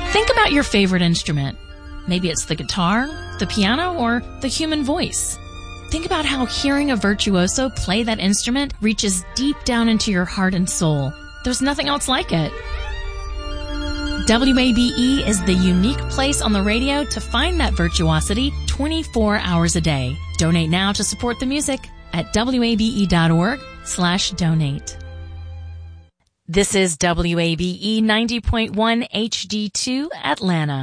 Think about your favorite instrument. Maybe it's the guitar, the piano, or the human voice. Think about how hearing a virtuoso play that instrument reaches deep down into your heart and soul. There's nothing else like it. WABE is the unique place on the radio to find that virtuosity 24 hours a day. Donate now to support the music at wabe.org/donate. This is WABE 90.1 HD2 Atlanta.